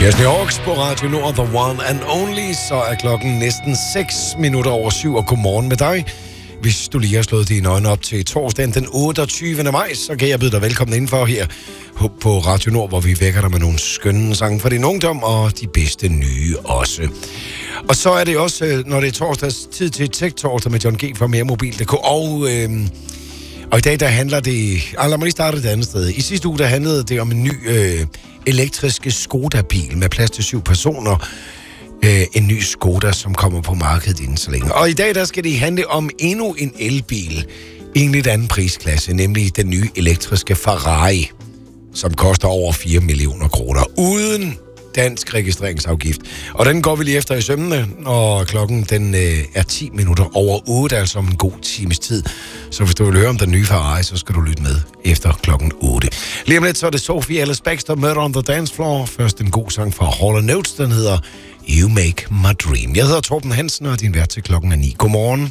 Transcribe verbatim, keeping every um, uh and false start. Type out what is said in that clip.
Chesney Hawks på Radio Nord, The One and Only. Så er klokken næsten seks minutter over syv, og godmorgen med dig. Hvis du lige har slået dine øjne op til torsdagen den otteogtyvende maj, så kan jeg byde dig velkommen indenfor her på Radio Nord, hvor vi vækker dig med nogle skønne sange fra din ungdom, og de bedste nye også. Og så er det også, når det er torsdags tid til Tech-torsdag med John G. fra Meremobil punktum d k, og... Øh, Og i dag, der handler det... Ah, lad mig lige starte et andet sted. I sidste uge, der handlede det om en ny øh, elektriske Skoda-bil med plads til syv personer. Øh, en ny Skoda, som kommer på markedet inden så længe. Og i dag, der skal det handle om endnu en elbil i en lidt anden prisklasse, nemlig den nye elektriske Ferrari, som koster over fire millioner kroner, uden dansk registreringsafgift. Og den går vi lige efter i sømmene, og klokken den øh, er ti minutter over otte, altså om en god times tid. Så hvis du vil høre om den nye Ferrari, så skal du lytte med efter klokken otte. Lige om lidt, så er det Sophie Ellis Bextor, Murder on the Dance Floor. Først en god sang fra Hall and Oates, den hedder You Make My Dream. Jeg hedder Torben Hansen, og din vært til klokken er ni. Godmorgen.